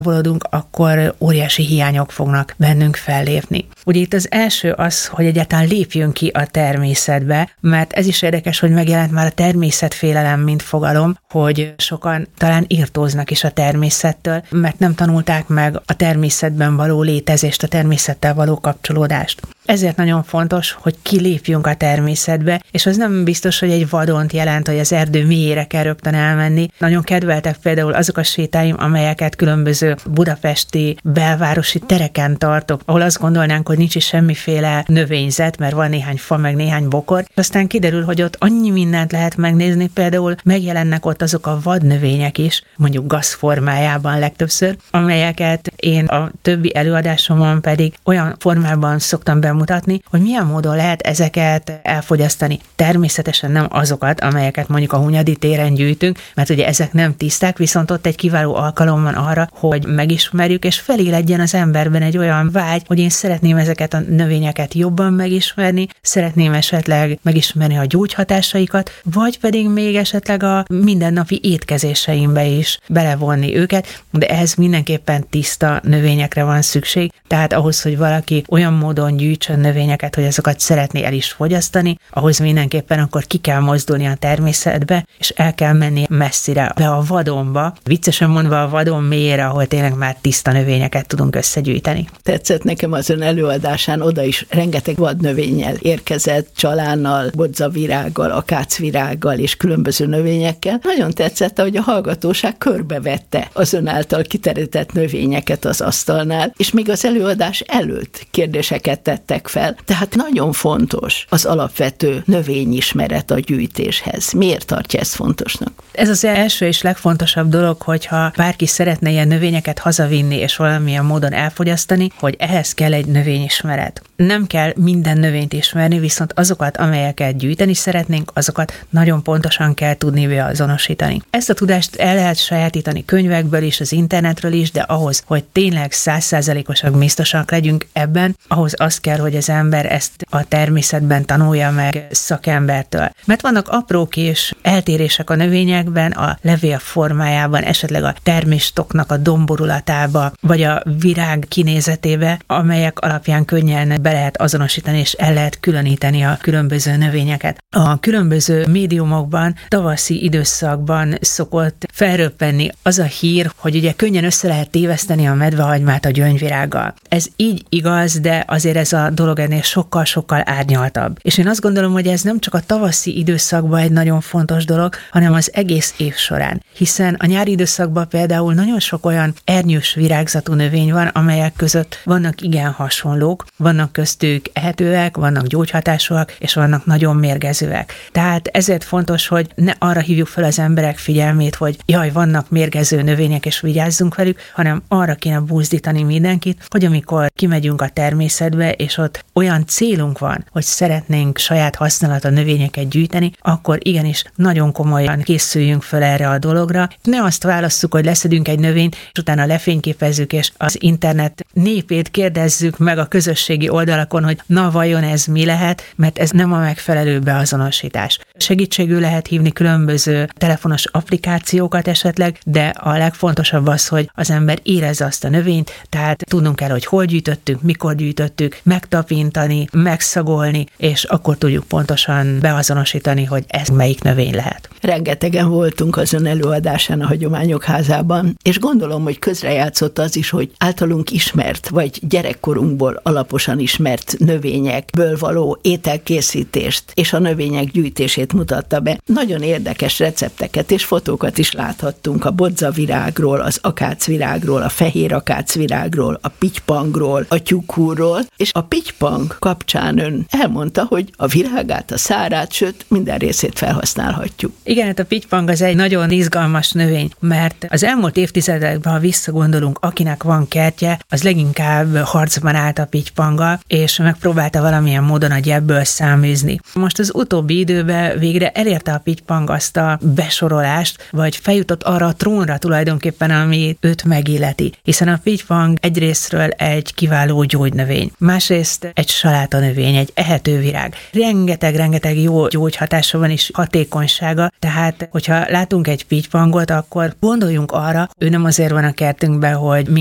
távolodunk, akkor óriási hiányok fognak bennünk fellépni. Ugye itt az első az, hogy egyáltalán lépjünk ki a természetbe, mert ez is érdekes, hogy megjelent már a természetfélelem, mint fogalom, hogy sokan talán irtóznak is a természettől, mert nem tanulták meg a természetben való létezést, a természettel való kapcsolódást. Ezért nagyon fontos, hogy kilépjünk a természetbe, és az nem biztos, hogy egy vadont jelent, hogy az erdő mélyére kell rögtön elmenni. Nagyon kedveltek például azok a sétáim, amelyeket különböző budapesti belvárosi tereken tartok, ahol azt gondolnánk, hogy nincs is semmiféle növényzet, mert van néhány fa, meg néhány bokor. Aztán kiderül, hogy ott annyi mindent lehet megnézni, például megjelennek ott azok a vadnövények is, mondjuk gaz formájában legtöbbször, amelyeket én a többi előadásomon pedig olyan formában szoktam bemutatni, hogy milyen módon lehet ezeket elfogyasztani. Természetesen nem azokat, amelyeket mondjuk a Hunyadi téren gyűjtünk, mert ugye ezek nem tiszták, viszont ott egy kiváló alkalom van arra, hogy megismerjük, és feléledjen az emberben egy olyan vágy, hogy én szeretném ezeket a növényeket jobban megismerni, szeretném esetleg megismerni a gyógyhatásaikat, vagy pedig még esetleg a mindennapi étkezéseimbe is belevonni őket, de ehhez mindenképpen tiszta növényekre van szükség, tehát ahhoz, hogy valaki olyan módon gyűjtsön növényeket, hogy azokat szeretné el is fogyasztani, ahhoz mindenképpen akkor ki kell mozdulni a természetbe, és el kell menni messzire, be a vadonba, viccesen mondva a vadon mélyére, ahol tényleg már tiszta növényeket tudunk összegyűjteni. Tetszett nekem az ön előadásán, oda is rengeteg vadnövényel érkezett, csalánnal, bodzavirággal, akácvirággal és különböző növényekkel. Nagyon tetszett, hogy a hallgatóság körbevette az ön által kiterített növényeket az asztalnál, és még az előadás előtt kérdéseket tettek fel. Tehát nagyon fontos az alapvető növényismeret a gyűjtéshez. Miért tartja ezt fontosnak? Ez az első és legfontosabb dolog, hogyha bárki szeretne ilyen növényeket hazavinni és valamilyen módon elfogyasztani, hogy ehhez kell egy növényismeret. Nem kell minden növényt ismerni, viszont azokat, amelyeket gyűjteni szeretnénk, azokat nagyon pontosan kell tudni beazonosítani. Ezt a tudást el lehet sajátítani könyvekből is, az internetről is, de ahhoz, hogy tényleg 100%-osak biztosak legyünk ebben, ahhoz az kell, hogy az ember ezt a természetben tanulja meg szakembertől. Mert vannak apró kis eltérések a növényekben, a levél formájában, esetleg a terméstoknak a domborulatába, vagy a virág kinézetébe, amelyek alapján könnyen be lehet azonosítani, és el lehet különíteni a különböző növényeket. A különböző médiumokban, tavaszi időszakban szokott felröppenni az a hír, hogy ugye könnyen össze lehet téveszteni a medvehagymát a gyöngyvirággal. Ez így igaz, de azért ez a dolog ennél sokkal-sokkal árnyaltabb. És én azt gondolom, hogy ez nem csak a tavaszi időszakban egy nagyon fontos dolog, hanem az egész év során. Hiszen a nyári időszakban például nagyon sok olyan ernyős virágzatú növény van, amelyek között vannak igen hasonlók, vannak köztük ehetőek, vannak gyógyhatásúak, és vannak nagyon mérgezőek. Tehát ezért fontos, hogy ne arra hívjuk fel az emberek figyelmét, hogy jaj, vannak mérgező növények, és vigyázzunk velük, hanem arra kéne buzdítani mindenkit, hogy amikor kimegyünk a természetbe, és ott olyan célunk van, hogy szeretnénk saját használata növényeket gyűjteni, akkor igenis nagyon komolyan készüljünk fel erre a dologra. Ne azt válasszuk, hogy leszedünk egy növényt, és utána lefényképezzük, és az internet népét kérdezzük meg a közösségi oldalakon, hogy na vajon ez mi lehet, mert ez nem a megfelelő beazonosítás. Segítségül lehet hívni különböző telefonos applikációkat esetleg, de a legfontosabb az, hogy az ember érezze azt a növényt, tehát tudnunk kell, hogy hol gyűjtöttük, mikor gyűjtöttük, megtapintani, megszagolni, és akkor tudjuk pontosan beazonosítani, hogy ez melyik növény lehet. Rengetegen voltunk az ön előadásán a Hagyományok Házában, és gondolom, hogy közrejátszott az is, hogy általunk ismert, vagy gyerekkorunkból alaposan ismert növényekből való ételkészítést és a növények gyűjtését mutatta be. Nagyon érdekes recepteket és fotókat is láthattunk a bodzavirágról, az akácvirágról, a fehér akácvirágról, a pitypangról, a tyúkhúrról, és a pitypang kapcsán ön elmondta, hogy a virágát, a szárát, sőt, minden részét felhasználhatjuk. Igen, hát a pitypang az egy nagyon izgalmas növény, mert az elmúlt évtizedekben, ha visszagondolunk, akinek van kertje, az leginkább harcban állt a pitypanggal, és megpróbálta valamilyen módon a gyebből száműzni. Most az utóbbi időben végre elérte a pitypang azt a besorolást, vagy feljutott arra a trónra tulajdonképpen, ami őt megilleti. Hiszen a pitypang egyrésztről egy kiváló gyógynövény, másrészt egy salátanövény, egy ehető virág. Rengeteg jó gyógyhatása van és hatékonysága, tehát hogyha látunk egy pitypangot, akkor gondoljunk arra, ő nem azért van a kertünkben, hogy